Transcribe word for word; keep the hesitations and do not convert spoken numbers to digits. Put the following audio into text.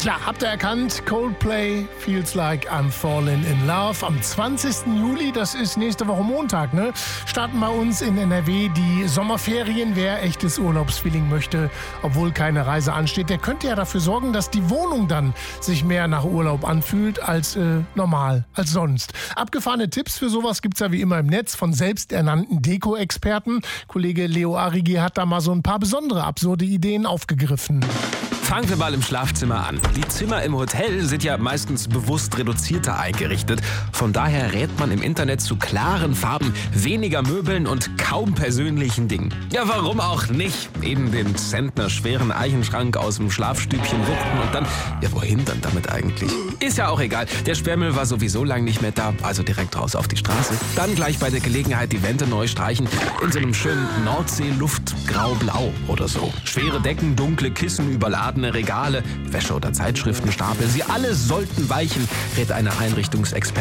Klar, habt ihr erkannt, Coldplay, Feels Like I'm Falling in Love. Am zwanzigsten Juli, das ist nächste Woche Montag, ne, starten bei uns in N R W die Sommerferien. Wer echtes Urlaubsfeeling möchte, obwohl keine Reise ansteht, der könnte ja dafür sorgen, dass die Wohnung dann sich mehr nach Urlaub anfühlt als äh, normal, als sonst. Abgefahrene Tipps für sowas gibt's ja wie immer im Netz von selbsternannten Deko-Experten. Kollege Leo Arrigi hat da mal so ein paar besondere, absurde Ideen aufgegriffen. Fangen wir mal im Schlafzimmer an. Die Zimmer im Hotel sind ja meistens bewusst reduzierter eingerichtet. Von daher rät man im Internet zu klaren Farben, weniger Möbeln und kaum persönlichen Dingen. Ja, warum auch nicht? Eben den Zentner schweren Eichenschrank aus dem Schlafstübchen wuchten und dann... Ja, wohin dann damit eigentlich? Ist ja auch egal. Der Sperrmüll war sowieso lang nicht mehr da, also direkt raus auf die Straße. Dann gleich bei der Gelegenheit die Wände neu streichen. In so einem schönen Nordsee-Luft grau-blau oder so. Schwere Decken, dunkle Kissen, überladene Regale, Wäsche- oder Zeitschriftenstapel. Sie alle sollten weichen, rät eine Einrichtungsexpertin.